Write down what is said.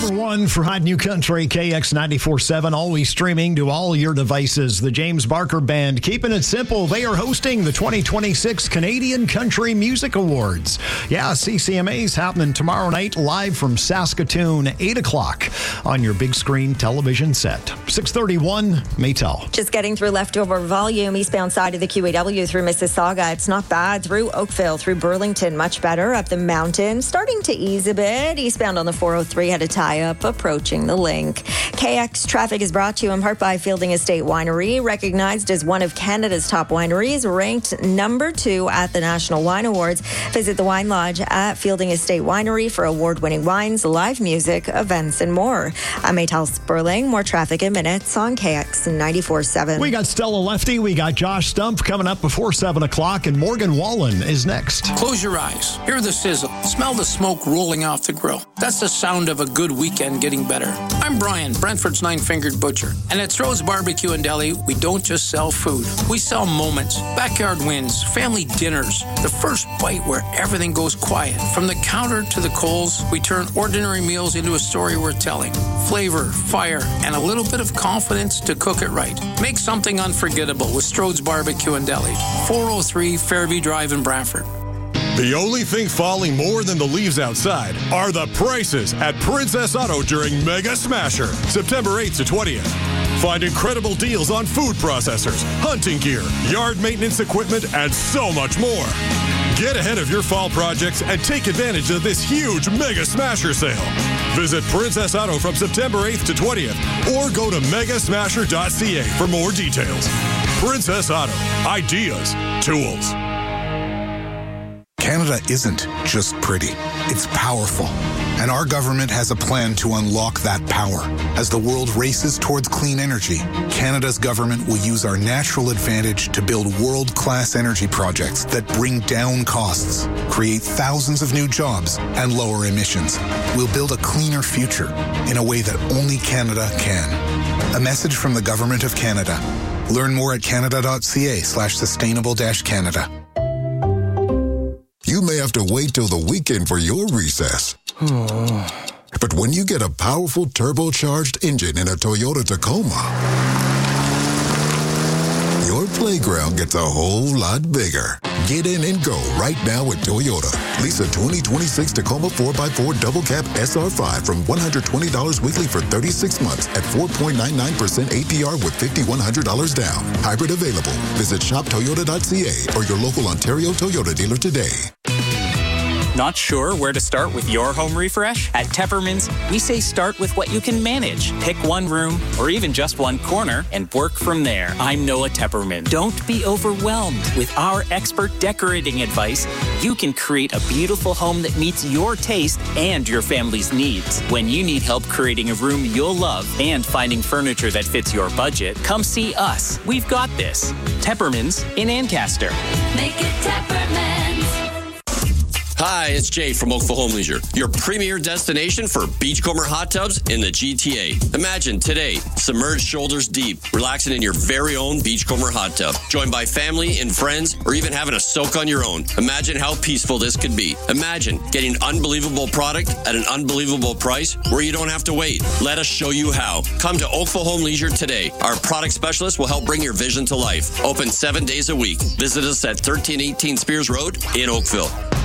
Number one for Hot New Country, KX 94.7, always streaming to all your devices. The James Barker Band, keeping it simple. They are hosting the 2026 Canadian Country Music Awards. Yeah, CCMA's happening tomorrow night live from Saskatoon, 8 o'clock on your big screen television set. 631, Maytel. Just getting through leftover volume, eastbound side of the QEW through Mississauga. It's not bad. Through Oakville, through Burlington, much better. Up the mountain, starting to ease a bit. Eastbound on the 403 had a tie-up approaching the link. KX traffic is brought to you in part by Fielding Estate Winery, recognized as one of Canada's top wineries, ranked number 2 at the National Wine Awards. Visit the Wine Lodge at Fielding Estate Winery for award-winning wines, live music, events, and more. I'm Maytel Sperling. More traffic in minutes on KX 94.7. We got Stella Lefty. We got Josh Stumpf coming up before 7 o'clock, and Morgan Wallen is next. Close your eyes. Hear the sizzle. Smell the smoke rolling off the grill. That's the sound of a good weekend getting better. I'm Brian, Brentford's Nine-Fingered Butcher. And at Rose Barbecue and Deli, we don't just sell food. We sell moments, backyard wins, family dinners, the first bite where everything goes quiet. From the counter to the coals, we turn ordinary meals into a story worth telling. Flavor, fire, and a little bit of confidence to cook it right. Make something unforgettable with Strode's Barbecue and Deli. 403 Fairview Drive in Brantford. The only thing falling more than the leaves outside are the prices at Princess Auto during Mega Smasher, September 8th to 20th. Find incredible deals on food processors, hunting gear, yard maintenance equipment, and so much more. Get ahead of your fall projects and take advantage of this huge Mega Smasher sale. Visit Princess Auto from September 8th to 20th or go to megasmasher.ca for more details. Princess Auto. Ideas. Tools. Canada isn't just pretty, it's powerful. And our government has a plan to unlock that power. As the world races towards clean energy, Canada's government will use our natural advantage to build world-class energy projects that bring down costs, create thousands of new jobs, and lower emissions. We'll build a cleaner future in a way that only Canada can. A message from the Government of Canada. Learn more at canada.ca/sustainable-Canada. You may have to wait till the weekend for your recess. But when you get a powerful turbocharged engine in a Toyota Tacoma, your playground gets a whole lot bigger. Get in and go right now with Toyota. Lease a 2026 Tacoma 4x4 Double Cab SR5 from $120 weekly for 36 months at 4.99% APR with $5,100 down. Hybrid available. Visit shoptoyota.ca or your local Ontario Toyota dealer today. Not sure where to start with your home refresh? At Tepperman's, we say start with what you can manage. Pick one room or even just one corner and work from there. I'm Noah Tepperman. Don't be overwhelmed. With our expert decorating advice, you can create a beautiful home that meets your taste and your family's needs. When you need help creating a room you'll love and finding furniture that fits your budget, come see us. We've got this. Tepperman's in Ancaster. Make it Tepperman's. Hi, it's Jay from Oakville Home Leisure, your premier destination for beachcomber hot tubs in the GTA. Imagine today, submerged shoulders deep, relaxing in your very own beachcomber hot tub, joined by family and friends, or even having a soak on your own. Imagine how peaceful this could be. Imagine getting unbelievable product at an unbelievable price where you don't have to wait. Let us show you how. Come to Oakville Home Leisure today. Our product specialist will help bring your vision to life. Open 7 days a week. Visit us at 1318 Spears Road in Oakville.